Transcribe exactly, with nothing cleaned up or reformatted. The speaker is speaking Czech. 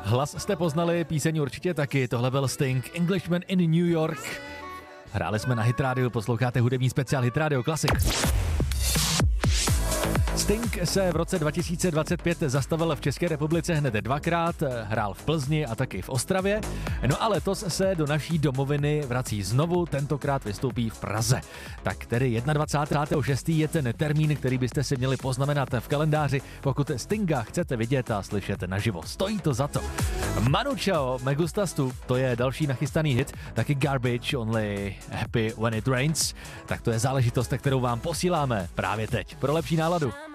Hlas jste poznali, píseň určitě taky, tohle byl Sting, Englishman in New York. Hráli jsme na Hit Radio, posloucháte hudební speciál Hit Radio Classic. Sting se v roce dva tisíce dvacet pět zastavil v České republice hned dvakrát, hrál v Plzni a taky v Ostravě. No a letos se do naší domoviny vrací znovu, tentokrát vystoupí v Praze. Tak tedy dvacátého prvního šestého je ten termín, který byste si měli poznamenat v kalendáři, pokud Stinga chcete vidět a slyšet naživo. Stojí to za to. Manu Chao, Me Gustas Tu, to je další nachystaný hit, taky Garbage, Only Happy When It Rains. Tak to je záležitost, kterou vám posíláme právě teď pro lepší náladu.